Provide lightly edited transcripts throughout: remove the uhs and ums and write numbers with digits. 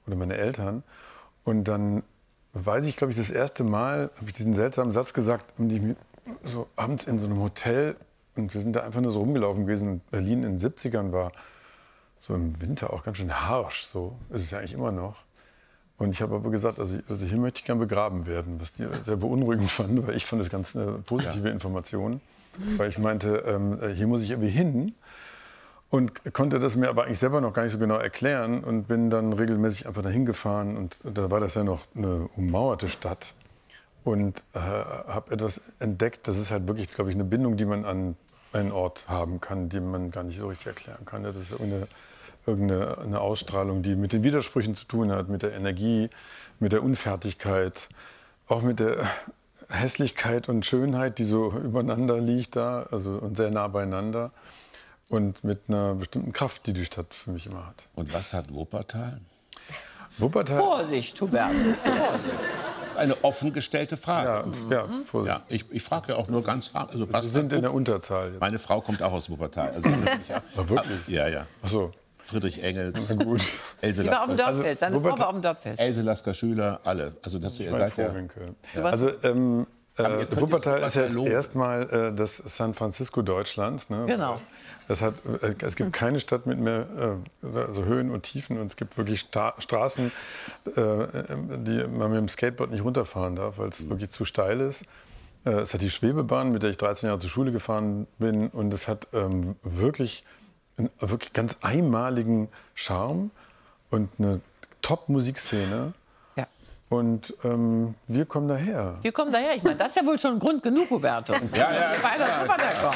oder meine Eltern. Und dann weiß ich, glaube ich, das erste Mal habe ich diesen seltsamen Satz gesagt, und ich so abends in so einem Hotel, und wir sind da einfach nur so rumgelaufen gewesen. Berlin in den 70ern war so im Winter auch ganz schön harsch, so ist es ja eigentlich immer noch. Und ich habe aber gesagt, also hier möchte ich gern begraben werden, was die sehr beunruhigend fanden, weil ich fand das ganz eine positive Information. Weil ich meinte, hier muss ich irgendwie hin. Und konnte das mir aber eigentlich selber noch gar nicht so genau erklären und bin dann regelmäßig einfach dahin gefahren. Und da war das ja noch eine ummauerte Stadt. Und habe etwas entdeckt, das ist halt wirklich, glaube ich, eine Bindung, die man an einen Ort haben kann, die man gar nicht so richtig erklären kann. Das ist irgendeine Ausstrahlung, die mit den Widersprüchen zu tun hat, mit der Energie, mit der Unfertigkeit, auch mit der Hässlichkeit und Schönheit, die so übereinander liegt da, also und sehr nah beieinander. Und mit einer bestimmten Kraft, die die Stadt für mich immer hat. Und was hat Wuppertal? Wuppertal? Vorsicht, Hubertus. Das ist eine offen gestellte Frage. Ja, Vorsicht. Ja, ich frage ja auch nur ganz hart. Also, Wir sind in der Unterzahl jetzt. Meine Frau kommt auch aus Wuppertal. Also wirklich, ja. Ach, wirklich? Ja, ja. Ach so. Friedrich Engels, Na gut. Else Die war auf dem Lasker, Dorffeld, seine Frau war auf dem Dorffeld. Else Lasker Schüler, alle. Also das ihr seid ja. Also Wuppertal ist ja jetzt loben. erstmal das San Francisco Deutschlands. Ne? Genau. Es gibt keine Stadt mit mehr also Höhen und Tiefen. Und es gibt wirklich Straßen, die man mit dem Skateboard nicht runterfahren darf, weil es wirklich zu steil ist. Es hat die Schwebebahn, mit der ich 13 Jahre zur Schule gefahren bin. Und es hat wirklich einen wirklich ganz einmaligen Charme und eine Top-Musikszene. Ja. Und wir kommen daher. Wir kommen daher. Ich meine, das ist ja wohl schon Grund genug, Hubertus. Ja, ja, ist Weil das klar. Wuppertal kommt.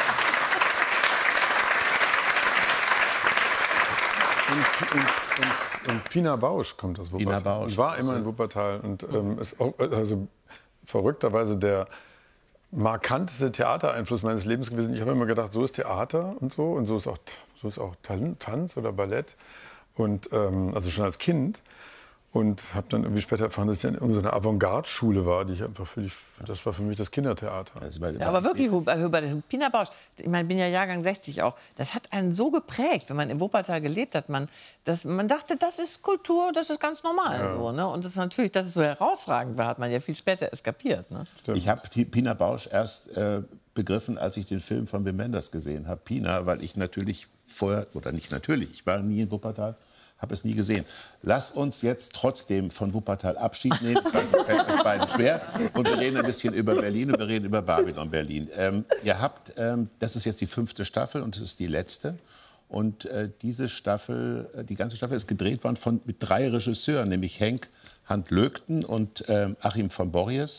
Und Pina Bausch kommt aus Wuppertal. Pina Bausch. Ich war immer in Wuppertal und ist auch, also verrückterweise der markanteste Theatereinfluss meines Lebens gewesen. Ich habe immer gedacht, so ist Theater und so ist auch Tanz oder Ballett und also schon als Kind. Und habe dann irgendwie später erfahren, dass ich in so einer Avantgarde-Schule war, die ich einfach das war für mich das Kindertheater. Ja, aber wirklich, Hubertus, Pina Bausch, ich meine, ich bin ja Jahrgang 60 auch, das hat einen so geprägt, wenn man in Wuppertal gelebt hat, man dachte, das ist Kultur, das ist ganz normal. Ja. So, ne? Und das ist natürlich, dass es so herausragend war, hat man ja viel später eskapiert. Ne? Ich habe Pina Bausch erst begriffen, als ich den Film von Wim Wenders gesehen habe. Pina, weil ich natürlich vorher, oder nicht natürlich, ich war nie in Wuppertal, habe es nie gesehen. Lass uns jetzt trotzdem von Wuppertal Abschied nehmen. Ich weiß, es fällt euch beiden schwer. Und wir reden ein bisschen über Berlin und wir reden über Babylon Berlin. Ihr habt, das ist jetzt die 5. Staffel und es ist die letzte. Und diese Staffel, die ganze Staffel ist gedreht worden mit 3 Regisseuren, nämlich Henk Hand-Lögten und Achim von Borries.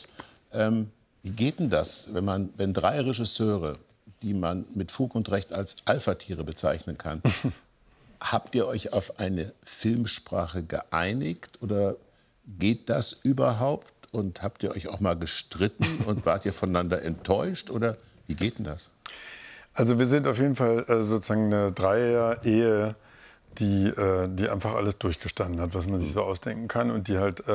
Wie geht denn das, wenn 3 Regisseure, die man mit Fug und Recht als Alpha-Tiere bezeichnen kann, habt ihr euch auf eine Filmsprache geeinigt oder geht das überhaupt? Und habt ihr euch auch mal gestritten und wart ihr voneinander enttäuscht? Oder wie geht denn das? Also wir sind auf jeden Fall sozusagen eine Dreier-Ehe, die einfach alles durchgestanden hat, was man sich so ausdenken kann. Und die halt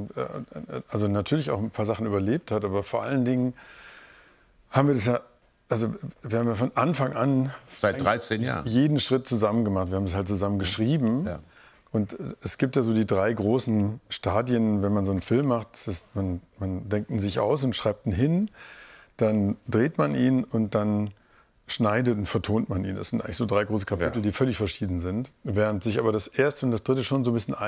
also natürlich auch ein paar Sachen überlebt hat. Aber vor allen Dingen haben wir das ja, also wir haben ja von Anfang an Seit 13 Jahren. jeden Schritt zusammen gemacht. Wir haben es halt zusammen geschrieben. Ja. Und es gibt ja so die 3 großen Stadien, wenn man so einen Film macht. Das ist, man denkt ihn sich aus und schreibt ihn hin, dann dreht man ihn und dann schneidet und vertont man ihn. Das sind eigentlich so 3 große Kapitel, die völlig verschieden sind. Während sich aber das erste und das dritte schon so ein bisschen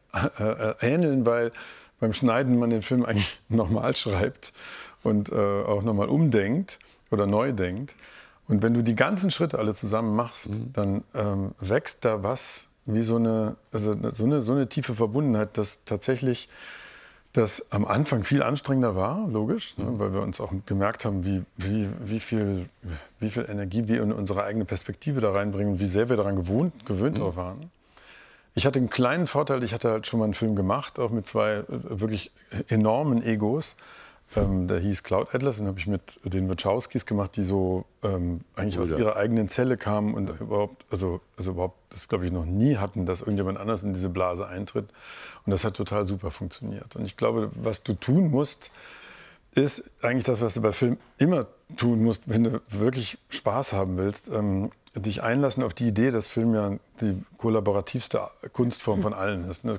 ähneln, weil beim Schneiden man den Film eigentlich nochmal schreibt und auch nochmal umdenkt oder neu denkt. Und wenn du die ganzen Schritte alle zusammen machst, dann wächst da was wie so eine tiefe Verbundenheit, dass tatsächlich das am Anfang viel anstrengender war, logisch, ne, weil wir uns auch gemerkt haben, wie viel Energie wir in unsere eigene Perspektive da reinbringen und wie sehr wir daran gewöhnt drauf waren. Ich hatte einen kleinen Vorteil, ich hatte halt schon mal einen Film gemacht, auch mit 2 wirklich enormen Egos. Der hieß Cloud Atlas, den habe ich mit den Wachowskis gemacht, die so eigentlich aus ihrer eigenen Zelle kamen und überhaupt das glaube ich noch nie hatten, dass irgendjemand anders in diese Blase eintritt. Und das hat total super funktioniert. Und ich glaube, was du tun musst, ist eigentlich das, was du bei Film immer tun musst, wenn du wirklich Spaß haben willst. Dich einlassen auf die Idee, dass Film ja die kollaborativste Kunstform von allen ist.